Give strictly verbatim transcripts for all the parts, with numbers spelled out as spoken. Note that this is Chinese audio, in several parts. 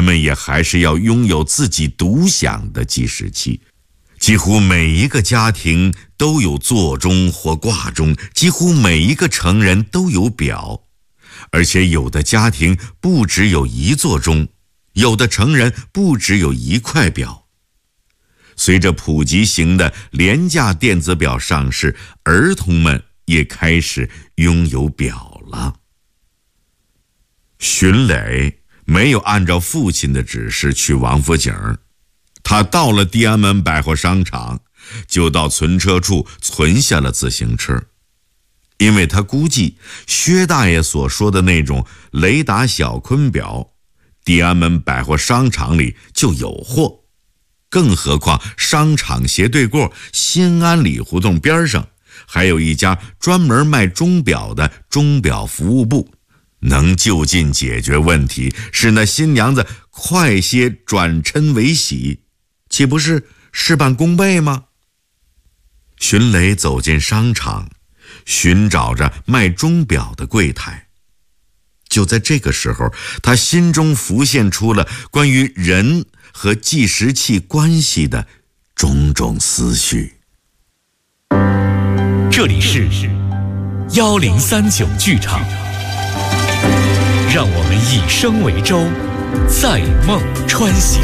们也还是要拥有自己独享的计时器。几乎每一个家庭都有座钟或挂钟，几乎每一个成人都有表，而且有的家庭不只有一座钟，有的成人不只有一块表。随着普及型的廉价电子表上市，儿童们也开始拥有表了。荀磊没有按照父亲的指示去王府井，他到了地安门百货商场，就到存车处存下了自行车，因为他估计薛大爷所说的那种雷达小坤表，地安门百货商场里就有货。更何况商场斜对过新安里胡同边上还有一家专门卖钟表的钟表服务部，能就近解决问题，使那新娘子快些转嗔为喜，岂不是事半功倍吗？荀磊走进商场，寻找着卖钟表的柜台。就在这个时候，他心中浮现出了关于人和计时器关系的种种思绪。 这里是一零三九剧场，让我们以声为舟，载梦穿行。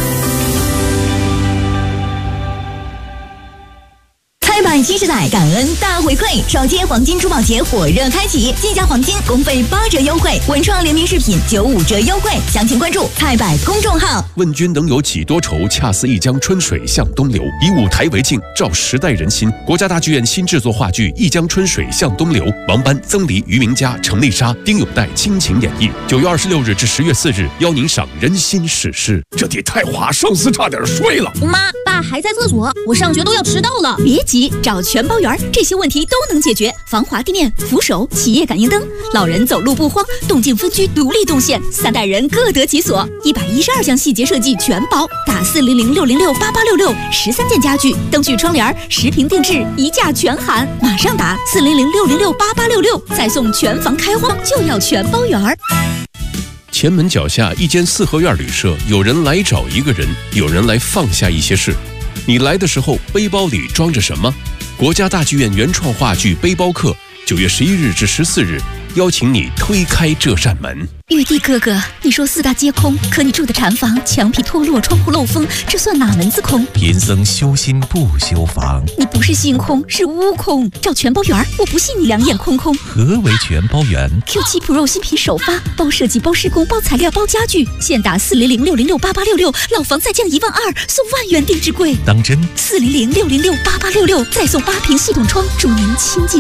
开摆新时代感恩大回馈，首届黄金珠宝节火热开启，进价黄金公费八折优惠，文创联名饰品九五折优惠，详情关注开摆公众号。 问君能有几多愁，恰似一江春水向东流。以舞台为镜，照时代人心。国家大剧院新制作话剧《一江春水向东流》，王班、曾黎、于明佳、程丽莎、丁永岱倾情演绎。九月二十六日至十月四日，邀您赏人心史诗。这得太滑，上司差点睡了。 妈，爸还在厕所，我上学都要迟到了。 别急，找全包园，这些问题都能解决。防滑地面、扶手、企业感应灯，老人走路不慌，动静分区独立动线，三代人各得其所。一百一十二项细节设计全包，打四零零六零六八八六六，十三件家具、灯具、窗帘，十平定制，一价全含。马上打四零零六零六八八六六，再送全房开荒，就要全包园。 前门脚下一间四合院旅社，有人来找一个人，有人来放下一些事。你来的时候，背包里装着什么？国家大剧院原创话剧《背包客》，九月十一日至十四日，邀请你推开这扇门。 玉帝哥哥，你说四大皆空，可你住的禅房墙皮脱落，窗户漏风，这算哪门子空？ 贫僧修心不修房。 你不是心空，是屋空。照全包园，我不信你两眼空空。 何为全包园 ？Q 七 Pro 新品首发，包设计、包施工、包材料、包家具，现打四零零六零六八八六六，老房再降一万二，送万元定制柜。 当真？ 四零零六零六八八六六，再送八屏系统窗，祝您清静